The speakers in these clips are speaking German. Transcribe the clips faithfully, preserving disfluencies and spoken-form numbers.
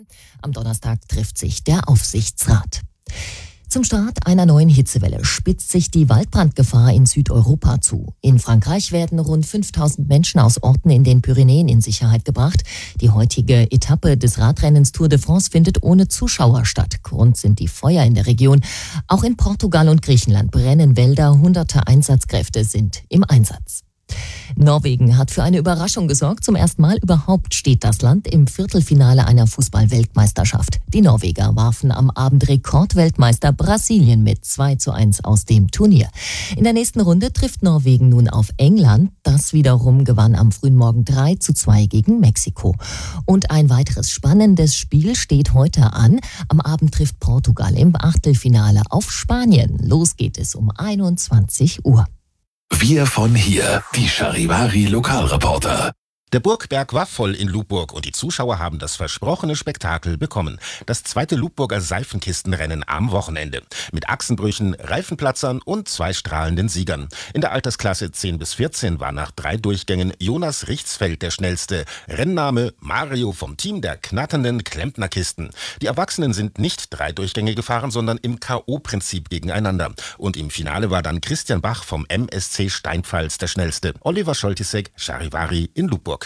Am Donnerstag trifft sich der Aufsichtsrat. Zum Start einer neuen Hitzewelle spitzt sich die Waldbrandgefahr in Südeuropa zu. In Frankreich werden rund fünftausend Menschen aus Orten in den Pyrenäen in Sicherheit gebracht. Die heutige Etappe des Radrennens Tour de France findet ohne Zuschauer statt. Grund sind die Feuer in der Region. Auch in Portugal und Griechenland brennen Wälder. Hunderte Einsatzkräfte sind im Einsatz. Norwegen hat für eine Überraschung gesorgt. Zum ersten Mal überhaupt steht das Land im Viertelfinale einer Fußball-Weltmeisterschaft. Die Norweger warfen am Abend Rekordweltmeister Brasilien mit zwei zu eins aus dem Turnier. In der nächsten Runde trifft Norwegen nun auf England. Das wiederum gewann am frühen Morgen drei zu zwei gegen Mexiko. Und ein weiteres spannendes Spiel steht heute an. Am Abend trifft Portugal im Achtelfinale auf Spanien. Los geht es um einundzwanzig Uhr. Wir von hier, die Charivari Lokalreporter. Der Burgberg war voll in Lubburg und die Zuschauer haben das versprochene Spektakel bekommen. Das zweite Lubburger Seifenkistenrennen am Wochenende. Mit Achsenbrüchen, Reifenplatzern und zwei strahlenden Siegern. In der Altersklasse zehn bis vierzehn war nach drei Durchgängen Jonas Richtsfeld der schnellste. Rennname Mario vom Team der knatternden Klempnerkisten. Die Erwachsenen sind nicht drei Durchgänge gefahren, sondern im K O-Prinzip gegeneinander. Und im Finale war dann Christian Bach vom M S C Steinpfalz der schnellste. Oliver Scholtisek, Charivari in Lubburg.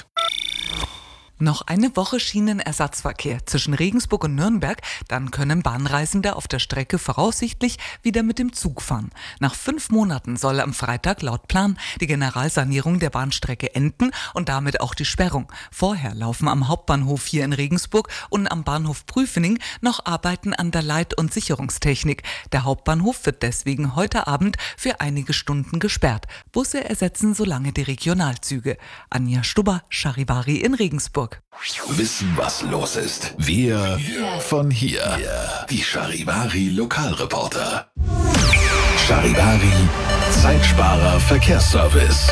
Noch eine Woche Schienenersatzverkehr zwischen Regensburg und Nürnberg, dann können Bahnreisende auf der Strecke voraussichtlich wieder mit dem Zug fahren. Nach fünf Monaten soll am Freitag laut Plan die Generalsanierung der Bahnstrecke enden und damit auch die Sperrung. Vorher laufen am Hauptbahnhof hier in Regensburg und am Bahnhof Prüfening noch Arbeiten an der Leit- und Sicherungstechnik. Der Hauptbahnhof wird deswegen heute Abend für einige Stunden gesperrt. Busse ersetzen so lange die Regionalzüge. Anja Stubber, Charivari in Regensburg. Wissen, was los ist. Wir von hier. Die Charivari Lokalreporter. Charivari Zeitsparer Verkehrsservice.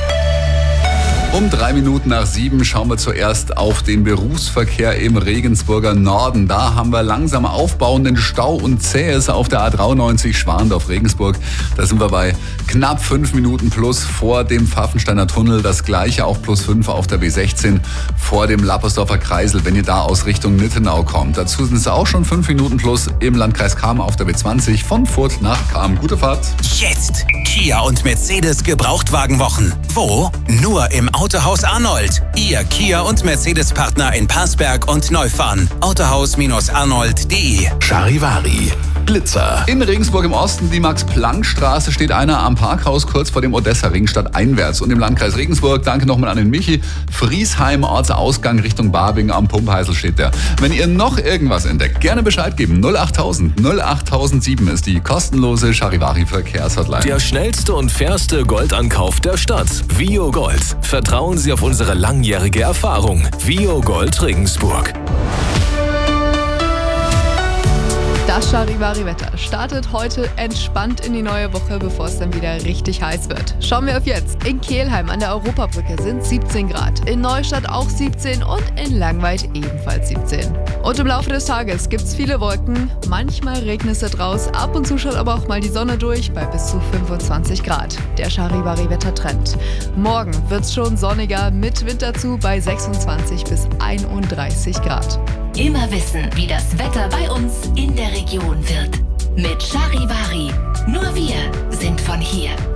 Um drei Minuten nach sieben schauen wir zuerst auf den Berufsverkehr im Regensburger Norden. Da haben wir langsam aufbauenden Stau und Zähes auf der A dreiundneunzig Schwandorf-Regensburg. Da sind wir bei knapp fünf Minuten plus vor dem Pfaffensteiner Tunnel. Das gleiche auch plus fünf auf der B sechzehn vor dem Lappersdorfer Kreisel, wenn ihr da aus Richtung Nittenau kommt. Dazu sind es auch schon fünf Minuten plus im Landkreis Cham auf der B zwanzig von Furth nach Cham. Gute Fahrt. Jetzt Kia und Mercedes Gebrauchtwagenwochen. Wo? Nur im Autohaus Arnold. Ihr Kia und Mercedes-Partner in Parsberg und Neufahren. autohaus arnold punkt de. Charivari Blitzer. In Regensburg im Osten, die Max-Planck-Straße, steht einer am Parkhaus kurz vor dem Odessa-Ring stadteinwärts. Und im Landkreis Regensburg, danke nochmal an den Michi, Friesheim, Ortsausgang Richtung Barbing am Pumpheisel steht der. Wenn ihr noch irgendwas entdeckt, gerne Bescheid geben. null achttausend null achttausendsieben ist die kostenlose Charivari-Verkehrshotline. Der schnellste und fairste Goldankauf der Stadt. Vio Gold. Vertrauen Sie auf unsere langjährige Erfahrung. Vio Gold Regensburg. Das Charivari-Wetter startet heute entspannt in die neue Woche, bevor es dann wieder richtig heiß wird. Schauen wir auf jetzt. In Kelheim an der Europabrücke sind siebzehn Grad, in Neustadt auch siebzehn und in Langweid ebenfalls siebzehn. Und im Laufe des Tages gibt's viele Wolken, manchmal regnet es draus, ab und zu schaut aber auch mal die Sonne durch bei bis zu fünfundzwanzig Grad. Der Charivari-Wettertrend. Morgen wird's schon sonniger mit Wind dazu bei sechsundzwanzig bis einunddreißig Grad. Immer wissen, wie das Wetter bei uns in der Region wird. Mit Charivari. Nur wir sind von hier.